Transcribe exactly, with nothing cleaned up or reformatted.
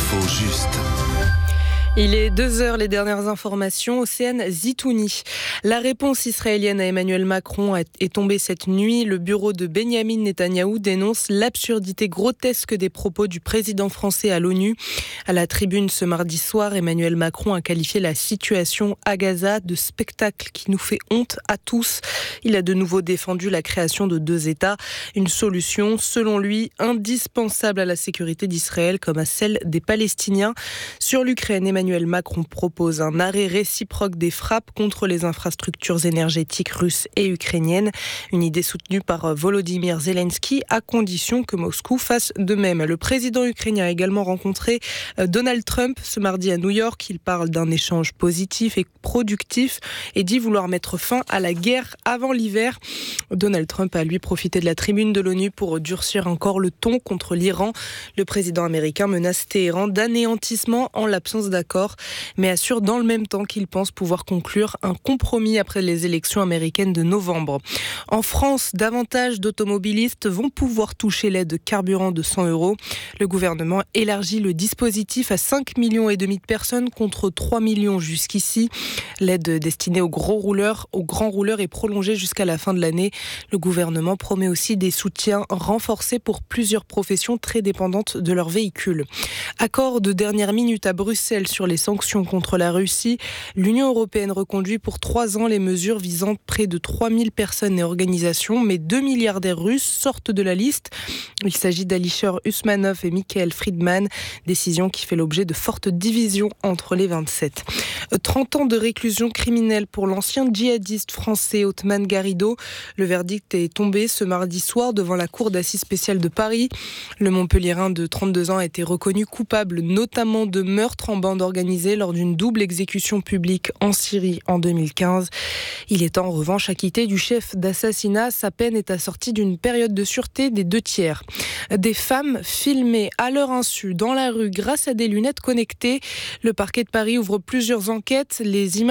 L'info juste. Il est deux heures, les dernières informations. Océane Zitouni. La réponse israélienne à Emmanuel Macron est tombée cette nuit. Le bureau de Benyamin Netanyahou dénonce l'absurdité grotesque des propos du président français à l'ONU. À la tribune ce mardi soir, Emmanuel Macron a qualifié la situation à Gaza de spectacle qui nous fait honte à tous. Il a de nouveau défendu la création de deux États. Une solution, selon lui, indispensable à la sécurité d'Israël comme à celle des Palestiniens. Sur l'Ukraine, Emmanuel Macron propose un arrêt réciproque des frappes contre les infrastructures énergétiques russes et ukrainiennes. Une idée soutenue par Volodymyr Zelensky à condition que Moscou fasse de même. Le président ukrainien a également rencontré Donald Trump ce mardi à New York. Il parle d'un échange positif et productif et dit vouloir mettre fin à la guerre avant l'hiver. Donald Trump a lui profité de la tribune de l'ONU pour durcir encore le ton contre l'Iran. Le président américain menace Téhéran d'anéantissement en l'absence d'accord, mais assure dans le même temps qu'il pense pouvoir conclure un compromis après les élections américaines de novembre. En France, davantage d'automobilistes vont pouvoir toucher l'aide de carburant de cent euros. Le gouvernement élargit le dispositif à cinq millions et demi de personnes contre trois millions jusqu'ici. L'aide destinée aux gros rouleurs, aux grands rouleurs est prolongée jusqu'à la fin de l'année. Le gouvernement promet aussi des soutiens renforcés pour plusieurs professions très dépendantes de leurs véhicules. Accord de dernière minute à Bruxelles sur les sanctions contre la Russie. L'Union européenne reconduit pour trois ans les mesures visant près de trois mille personnes et organisations, mais deux milliardaires russes sortent de la liste. Il s'agit d'Alisher Usmanov et Michael Friedman, décision qui fait l'objet de fortes divisions entre les vingt-sept. trente ans de réclusion criminelle pour l'ancien djihadiste français Othman Garrido. Le verdict est tombé ce mardi soir devant la cour d'assises spéciale de Paris. Le Montpelliérain de trente-deux ans a été reconnu coupable notamment de meurtre en bande organisée lors d'une double exécution publique en Syrie en deux mille quinze. Il est en revanche acquitté du chef d'assassinat. Sa peine est assortie d'une période de sûreté des deux tiers. Des femmes filmées à leur insu dans la rue grâce à des lunettes connectées. Le parquet de Paris ouvre plusieurs enquêtes. Les images